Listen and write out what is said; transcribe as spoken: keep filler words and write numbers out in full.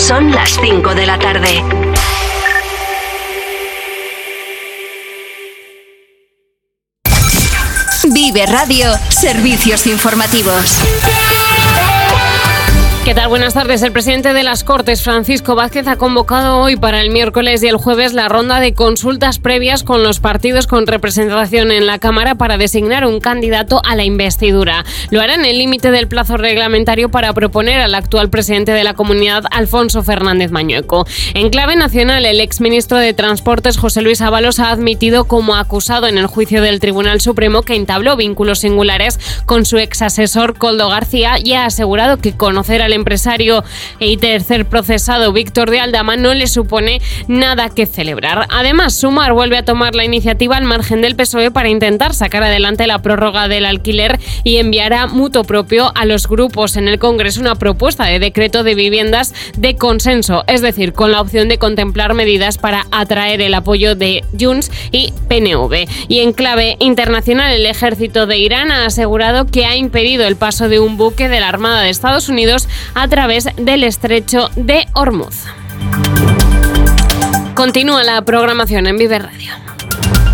Son las cinco de la tarde. Vive Radio, servicios informativos. ¿Qué tal? Buenas tardes. El presidente de las Cortes, Francisco Vázquez, ha convocado hoy para el miércoles y el jueves la ronda de consultas previas con los partidos con representación en la Cámara para designar un candidato a la investidura. Lo hará en el límite del plazo reglamentario para proponer al actual presidente de la Comunidad, Alfonso Fernández Mañueco. En clave nacional, el exministro de Transportes, José Luis Ábalos, ha admitido como acusado en el juicio del Tribunal Supremo que entabló vínculos singulares con su exasesor Koldo García y ha asegurado que conocer al empresario y tercer procesado Víctor de Aldama no le supone nada que celebrar. Además, Sumar vuelve a tomar la iniciativa al margen del P S O E para intentar sacar adelante la prórroga del alquiler y enviará mutuo propio a los grupos en el Congreso una propuesta de decreto de viviendas de consenso, es decir, con la opción de contemplar medidas para atraer el apoyo de Junts y P N V. Y en clave internacional, el ejército de Irán ha asegurado que ha impedido el paso de un buque de la Armada de Estados Unidos a través del estrecho de Hormuz. Continúa la programación en Vive Radio.